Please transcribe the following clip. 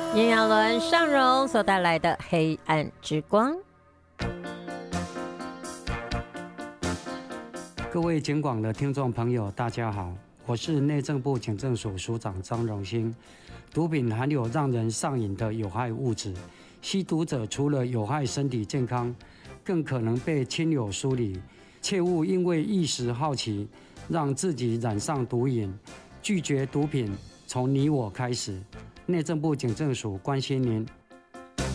炎亚纶、尚荣所带来的《黑暗之光》。 各位警广的听众朋友，大家好，我是内政部警政署署长张荣兴。毒品含有让人上瘾的有害物质，吸毒者除了有害身体健康，更可能被亲友疏离。切勿因为一时好奇，让自己染上毒瘾。拒绝毒品，从你我开始。内政部警政署关心您。